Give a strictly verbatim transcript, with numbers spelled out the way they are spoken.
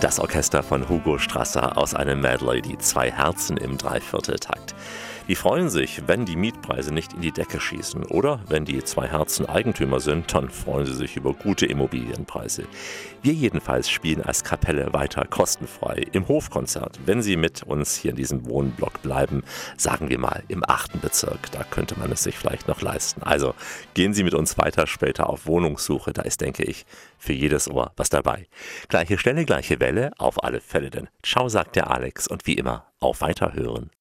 Das Orchester von Hugo Strasser aus einem Medley, die zwei Herzen im Dreivierteltakt. Die freuen sich, wenn die Mietpreise nicht in die Decke schießen. Oder wenn die zwei Herzen Eigentümer sind, dann freuen sie sich über gute Immobilienpreise. Wir jedenfalls spielen als Kapelle weiter kostenfrei im Hofkonzert. Wenn Sie mit uns hier in diesem Wohnblock bleiben, sagen wir mal im achten Bezirk, da könnte man es sich vielleicht noch leisten. Also gehen Sie mit uns weiter später auf Wohnungssuche, da ist, denke ich, für jedes Ohr was dabei. Gleiche Stelle, gleiche Welle, auf alle Fälle denn. Ciao, sagt der Alex und wie immer, auf Weiterhören.